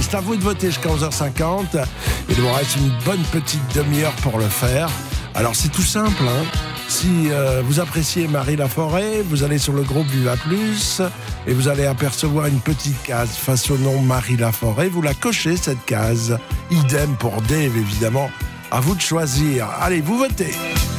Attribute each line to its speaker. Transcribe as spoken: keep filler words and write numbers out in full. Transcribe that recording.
Speaker 1: C'est à vous de voter jusqu'à onze heures cinquante. Il vous reste une bonne petite demi-heure pour le faire. Alors c'est tout simple, hein. Si euh, vous appréciez Marie Laforêt, vous allez sur le groupe Viva Plus et vous allez apercevoir une petite case face au nom Marie Laforêt. Vous la cochez, cette case. Idem pour Dave, évidemment. À vous de choisir. Allez, vous votez.